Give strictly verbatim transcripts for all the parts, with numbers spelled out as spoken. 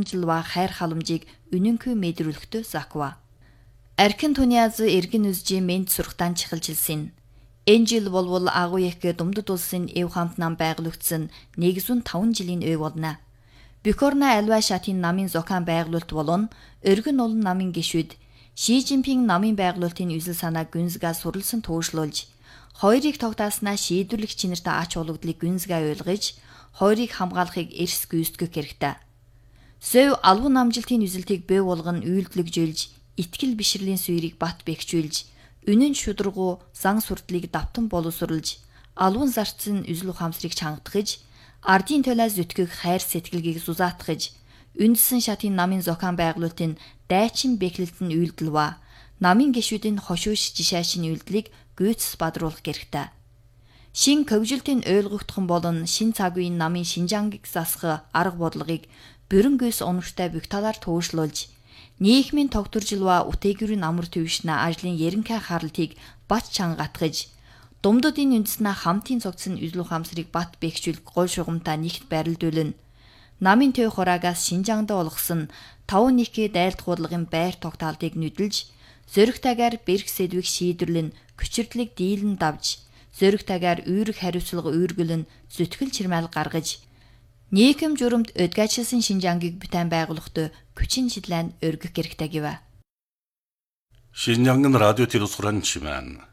жилва хайр халамжийг үнэнгүй мэдрүүлэхдээ заква. Архин туниаз эргэн үзжи мэнд сурахтан чихэлжилсэн. Энэ жил болвол агуу яхгээ Думдад улсын эв хамт нам байгуулагдсан нэг зуун таван жилийн өв болно. Бюкорна альва шатын намын зохион байгуулалт болон өргөн олон намын гишүүд Ши Жинпинг намын байгуулалтын үзэл санааг гүнзгий сурлсан туушруулж, хоёрыг тогтааснаа шийдвэрлэх чинэртэй ач холбогдлыг гүнзгий ойлгож, хоёрыг хамгаалахыг эрс гүйцэтгэх хэрэгтэй. Сөв албан намжилтын үзэлтийг бий болгон үйлдэлжүүлж, итгэл бишрэлийн суурийг бат бэхжүүлж, үнэн шударгуу зан сурдлыг давтан боловсруулж, албан зарцын үзэл ухаамсарыг чангатгаж, ардын төлөө зүтгэх хайр сэтгэлгийг сузаатгаж, үндсэн шатын намын зохион байгуулалтын дайчин бэхлэлтэн үйлдэлва, намын гишүүдийн хошууш жишаашин үйлдэлийг гүйцэс бадруулах хэрэгтэй. Шин хөгжилтийн ойлгогдхон болон шин цаг үеийн намын Шинжаангийг засах арга бодлогыг бүрэн гүйс оновчтой бүх талаар туушруулж, нийгмийн тогтворжилва үтээгүүрийн амар төвшнө ажлын ерөнхий харалтыг бат чангатгаж, Думдуудын үндэснэ хамтын цогцсон үзэл ухаамсарыг бат бэхжүүлэх гол шугамтай нэгт барилдуулна. Намын төв хураагаас Шинжаангад олгосон таван нийхий дайлт хурлагын байр тогтоолтыг нүдэлж, зөрөгтэйгээр бэрх сэдвийг шийдвэрлэн хүчирдлийг дийлэн давж, зөрөгтэйгээр үүрэг хариуцлага үүргэлэн зүтгэл чирмаал гаргаж, нийгэм журамд өдгөөчилсөн Шинжаангийг бүтээн байгуулахад хүчин чиглэн өргөх хэрэгтэй гэвэ. Шинжаангын радио телевизорын чимэн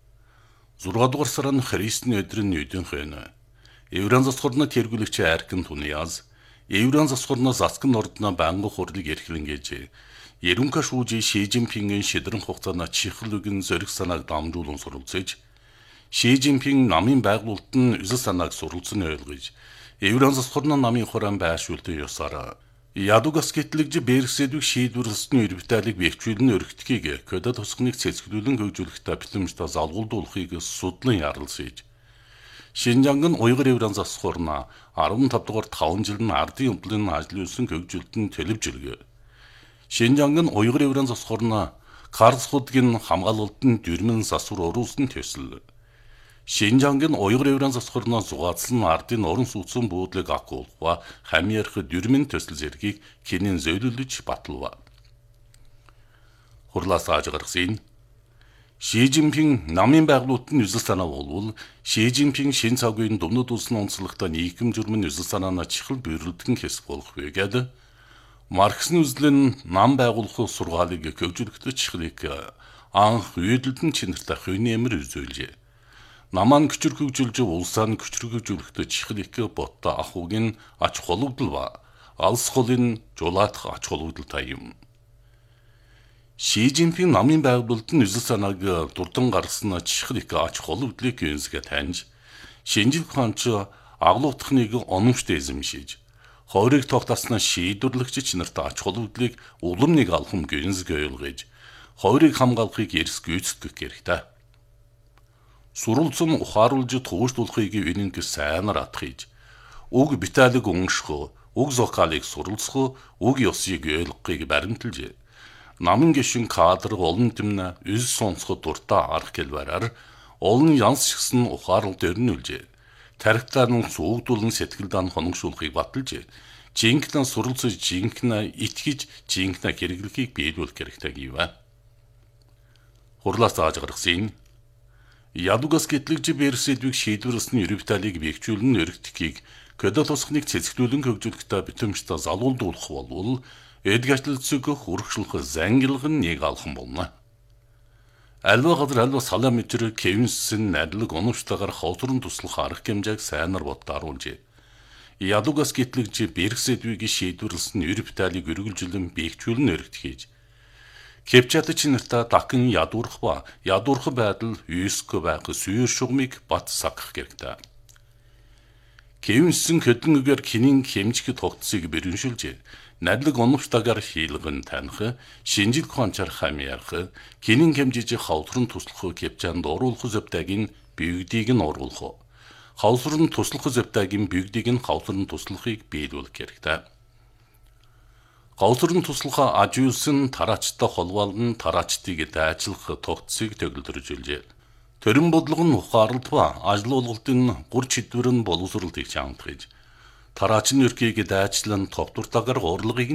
зургаад дугаар сарын Христийн өдрийн нүдэнхэн Евран засгорны тэргүүлэгч Архин туниаз Евран засгорны засгын ордно банга хурлыг эрхлэнгээж ерөнхий шүүжи Ши Жинпингийн шидрэн хугацааны чихэл үгэн зориг санааг дамжуулан суралцаж, Ши Жинпинг намын байгуулалтын үзэл санааг суралцсан ойлгож, Евран засгорны намын хураан байршуултын ёсоор ядугас гэтлэгж бэрхсэдвийг шийдвэрлэсний эрбиталыг бэхжүүлэн өргөтгийг көдө тусгныг цэцгэлүүлэн хөгжүүлэхтэй битэмжтэй залгуулдуулахыг судлан ярилцж, Шинжаангын уйгыр Евран засгорна арван тав дугаар таван жилийн ардын өмдлөлийн ажлын үсэн хөгжүүлэлтэн төлөвжөлгөө. Шинжаангын уйгыр Евран засгорна Карлсхудгийн хамгаалалтын дөрмөн засвар уруулсан төсөл. Шинжаангын уйгыр Евран засгорна зугаацлан ардын орон сууцсан буудлыг акуулва хамьярх дөрмөн төсөл зэргийг хинэн зөөлөлж баталва. Хурлаас ааж гаргасан Ши Жинпинг намын байгуулалтын үзэл санаа болвол Ши Жинпинг шин цаг үеийн Думдад улсын онцлогтой нийгэм журмын үзэл санааны чихэл бүйрэлдгэн хэсэг болох вэ гэдэг Марксны үзлэн нам байгуулах сургаалыг хөгжүүлэхдээ чихлийг анх үйдэлдэн чинэртэй хувийн эмэр үзүүлжээ. Намаан күчрэг хөгжүүлж улсаан күчрэг хөгжүүлэхдээ чихлийг ботто ахугийн ач холбогдол ба алс холын жулаадах ач холбогдолтой юм. Ши Жинпинг намын байгуулалтын үзэл санааг дурдан гаргасан чихлийг ач холбогдлыг гүнзгий таньж, шинжлэх ухаанч агуулгахныг оновчтой эзэмшиж, хоёрыг тогтоосноо шийдвэрлэгч чинэртэй ач холбогдлыг улам нэг алхам гүнзгий ойлгож, хоёрыг хамгаалахыг эрс гүйцэтгэх хэрэгтэй. Суралцсан ухааруулж туушдуулахыг вининг сайнаар атгахж, уг биталиг унших, уг зохиолыг суралцах, уг ёсыг ойлгохыг баримталж, намын гишүүн кадр олон тэмнэ үз сонсоход дуртай арга хэлбэрээр олон янз шигсэн ухаарал дөрнүүлж, тархитаан суугдуулан сэтгэл дан хоногшуулахыг баталж, жинхэнэ суралцаж жинхэнэ итгэж жинхэнэ хэрэглэхийг биелүүлэх хэрэгтэй гэвэ. Хурлаас ааж гаргасан ядугас гэтлэгж бэрхсэдвийг шийдвэрлэсний эрбиталыг бэхжүүлэн өргөтгийг көдө тусгныг цэцгэлүүлэн хөгжүүлэхдээ битэмжтэй залгуулдуулах болвол эдгэжлэлцэг хүрхшлэх зангилгын нэг алхам болно. Альва газар альва салаа метр Кевинсийн надлаг оновчтойгоор хавтран туслах арга хэмжээг сайнаар боддааруулжээ. Ядугас гэтлэгж бэрхсэдвийг шийдвэрлэсний эрбиталыг өргөлжилэн бэхжүүлэн өргөтгийж, Кепчатч нартай дахин ядуурах ба ядуурах байдал юско байх сүйр шугамыг бат сагах хэрэгтэй. Кевинсэн хөдөлгөөр кинийн хэмжих тогтцыг бэрхшүүлж, надлаг оновчтойгоор хийлгэн таних, шинжлэх ухаанчаар хамьяарах, кинийн хэмжиж хавтран туслах кепчаанд оруулах зөвтөгийн бигдийг нь оруулах, хавтран туслах зөвтөгийн бигдийг нь хавтран туслахыг биелүүлэх хэрэгтэй. Хавтран туслах ажиулсан тараачтай холбоолн тараачдыг дайчлах тогтцыг төгөлдржүүлжээ. Төрийн бодлого нь ухаарлт ба ажил олголтын гур чидвэр нь боловсролтыг чангатгаж, тараачны өрхийг дайчлан товдуртаагаар урлагийг